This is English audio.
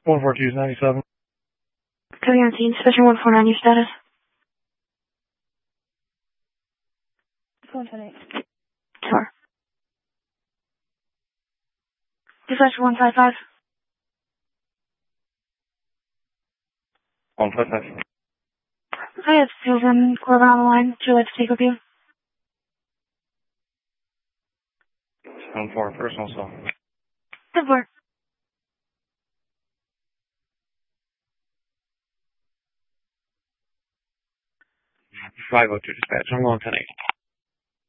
142 is 97. Copy on scene. Special 149, your status. 128. Sure. Dispatcher 155. 155. I have Susan Corbin on the line. Would you like to speak with you? 74, personal cell. Good work. 502 dispatch, I'm going 10-8.